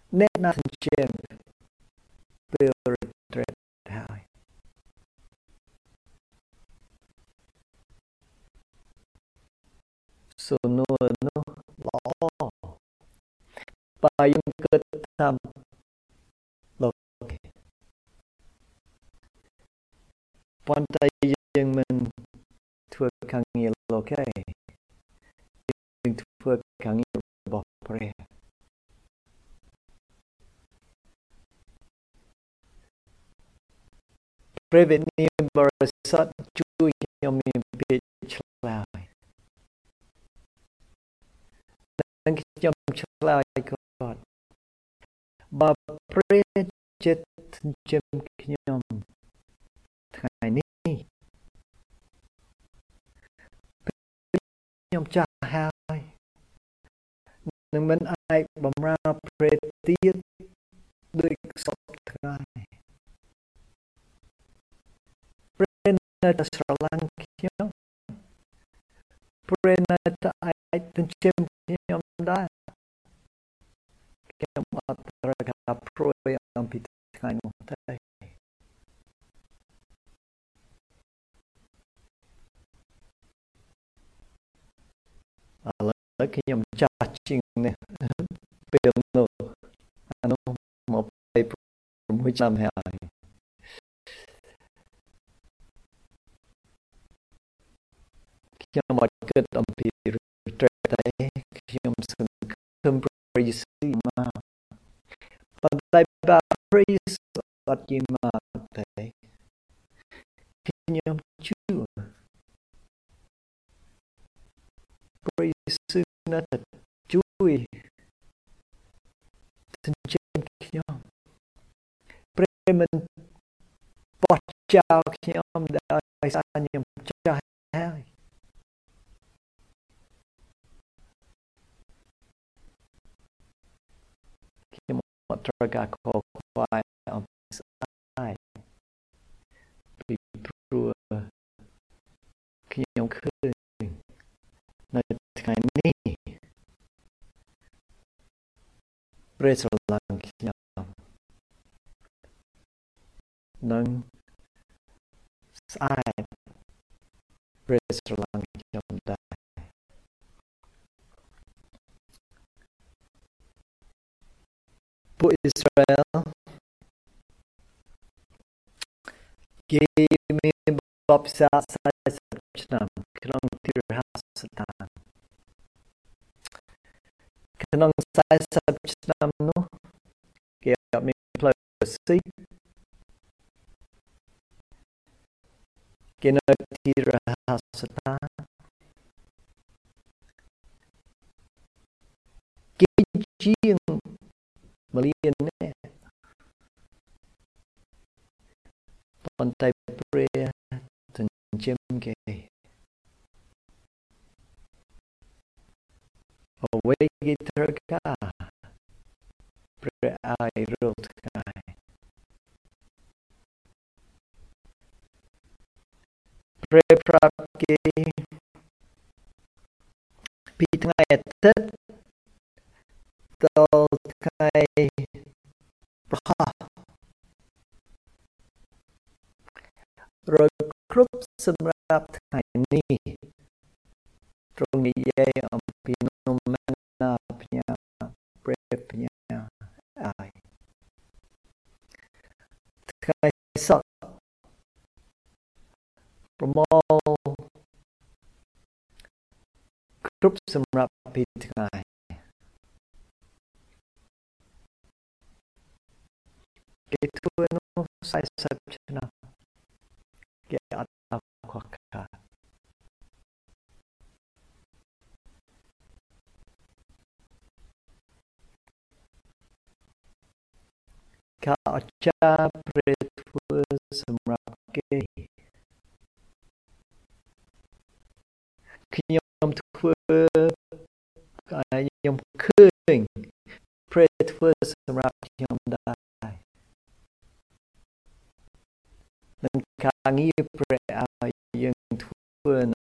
អ្នកណាសញ្ជេមពេលត្រេតហើយសូនូនោះល្អបើយើងគិតតាមលោកប៉ុន្តែយើងមិនធ្វើការងារលោកទេយើងធ្វើការងាររបស់ព្រះព្រះវិញ្ញាណបរិសុទ្ធជួយខ្ញុំមានភាពឆ្លើយនិងខ្ញុំឆ្លើយគាត់បើព្រះចិត្តចិញ្ចឹមខ្ញុំថ្ងៃនេះខ្ញុំចាស់ហើយនឹងមិនអាចបម្រើព្រះទៀតដូចសពថ្ងៃព្រះនៅតែស្រឡាញ់ខ្ញុំព្រះនៅតែអាចចិញ្ចឹមខ្ញុំដែរខ្ញុំអត់ត្រូវការព្រួយអំពីថ្ងៃនោះទេឥឡូវខ្ញុំចាស់ជាងនេះពេលនោះអានោះ26ឆ្នាំហើយខ្ញុំអត់គិតអំពីត្រេតទេខ្ញុំសង្ឃឹមព្រះយេស៊ូវមកប៉ុន្តែបើព្រះយេស៊ូវអត់យាងមកទេខ្ញុំជឿព្រះយេស៊ូវនៅតែជួយចិញ្ចឹមខ្ញុំព្រះមិនបោះចោលខ្ញុំដោយសារខ្ញុំចាស់ហើយខ្ញុំអត់ត្រូវការខកខ្វល់អំពីស្អែកពីព្រោះខ្ញុំឃើញនៅថ្ងៃនេះព្រះស្រឡាញ់ខ្ញុំនិងស្អែកព្រះស្រឡាញ់ខ្ញុំដែរពួកអ៊ីស្រាអែលគេមានបបិសា40ឆ្នាំក្នុងទីរហស្ថានក្នុង40ឆ្នាំនោះគេអត់មានផ្លូវស៊ីគេនៅទីរហស្ថានគេជាង1លាននាក់ប៉ុន្តែព្រះចិញ្ចឹមគេអ្វីគេត្រូវការព្រះឲ្យរាល់ថ្ងៃព្រះប្រាប់គេពីថ្ងៃអាទិត្យដល់ថ្ងៃប្រហោះរកគ្រប់សម្រាប់ថ្ងៃនេះទ្រង់និយាយអំពីនំម៉ាណាផ្ញើព្រះផ្ញើឲ្យថ្ងៃសុក្រប្រមូលគ្រប់សម្រាប់ពីថ្ងៃគេធ្វើនោះ40ឆ្នាំគេអត់ខ្វះខាតការអស្ចារ្យព្រះធ្វើសម្រាប់គេខ្ញុំធ្វើខ្ញុំឃើញព្រះធ្វើសម្រាប់ខ្ញុំដែរនឹងការងារព្រះឲ្យយើងធ្វើ